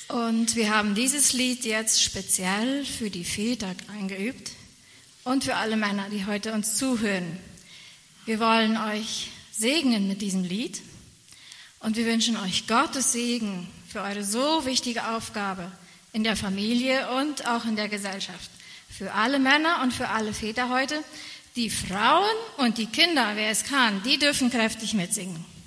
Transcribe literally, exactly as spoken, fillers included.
Und wir haben dieses Lied jetzt speziell für die Väter eingeübt und für alle Männer, die heute uns zuhören. Wir wollen euch segnen mit diesem Lied und wir wünschen euch Gottes Segen für eure so wichtige Aufgabe in der Familie und auch in der Gesellschaft. Für alle Männer und für alle Väter heute. Die Frauen und die Kinder, wer es kann, die dürfen kräftig mitsingen.